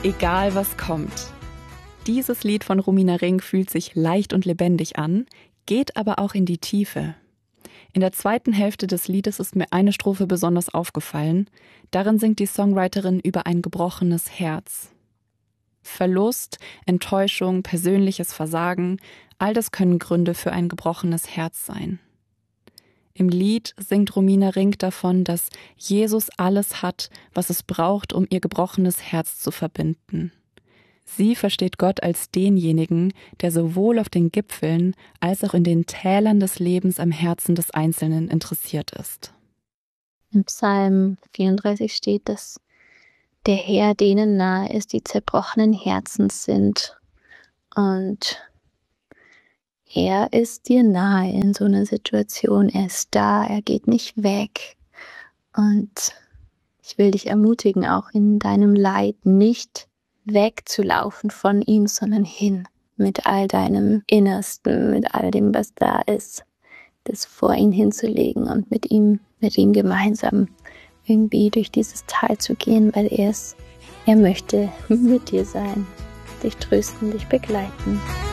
Egal was kommt. Dieses Lied von Romina Rink fühlt sich leicht und lebendig an, geht aber auch in die Tiefe. In der zweiten Hälfte des Liedes ist mir eine Strophe besonders aufgefallen. Darin singt die Songwriterin über ein gebrochenes Herz. Verlust, Enttäuschung, persönliches Versagen, all das können Gründe für ein gebrochenes Herz sein. Im Lied singt Romina Rink davon, dass Jesus alles hat, was es braucht, um ihr gebrochenes Herz zu verbinden. Sie versteht Gott als denjenigen, der sowohl auf den Gipfeln als auch in den Tälern des Lebens am Herzen des Einzelnen interessiert ist. Im Psalm 34 steht, dass der Herr denen nahe ist, die zerbrochenen Herzens sind. Und er ist dir nahe in so einer Situation. Er ist da, er geht nicht weg. Und ich will dich ermutigen, auch in deinem Leid nicht wegzulaufen von ihm, sondern hin mit all deinem Innersten, mit all dem, was da ist, das vor ihn hinzulegen und mit ihm gemeinsam irgendwie durch dieses Tal zu gehen, weil er möchte mit dir sein, dich trösten, dich begleiten.